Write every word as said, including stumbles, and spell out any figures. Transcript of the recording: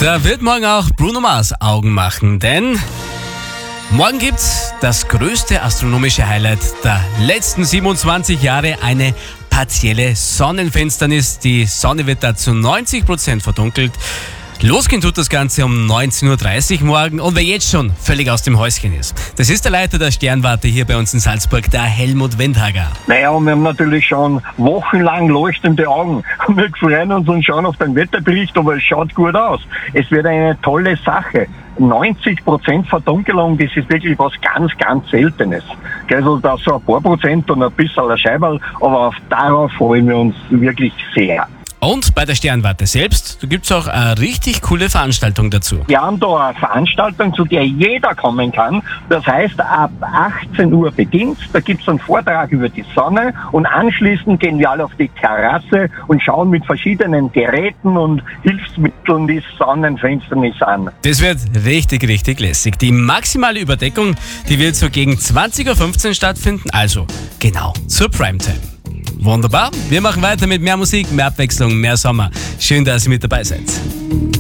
Da wird morgen auch Bruno Mars Augen machen, denn morgen gibt's das größte astronomische Highlight der letzten siebenundzwanzig Jahre, eine partielle Sonnenfinsternis. Die Sonne wird da zu neunzig Prozent verdunkelt. Losgehen tut das Ganze um neunzehn Uhr dreißig morgen, und wer jetzt schon völlig aus dem Häuschen ist, das ist der Leiter der Sternwarte hier bei uns in Salzburg, der Helmut Wendhager. Naja, und wir haben natürlich schon wochenlang leuchtende Augen. Wir freuen uns und schauen auf den Wetterbericht, aber es schaut gut aus. Es wird eine tolle Sache. neunzig Prozent Verdunkelung, das ist wirklich was ganz, ganz Seltenes. Also da so ein paar Prozent und ein bisschen ein Scheiberl, aber auf, darauf freuen wir uns wirklich sehr. Und bei der Sternwarte selbst, da gibt's auch eine richtig coole Veranstaltung dazu. Wir haben da eine Veranstaltung, zu der jeder kommen kann. Das heißt, ab achtzehn Uhr beginnt, da gibt's einen Vortrag über die Sonne, und anschließend gehen wir alle auf die Terrasse und schauen mit verschiedenen Geräten und Hilfsmitteln die Sonnenfinsternis an. Das wird richtig, richtig lässig. Die maximale Überdeckung, die wird so gegen zwanzig Uhr fünfzehn stattfinden, also genau zur Primetime. Wunderbar, wir machen weiter mit mehr Musik, mehr Abwechslung, mehr Sommer. Schön, dass ihr mit dabei seid.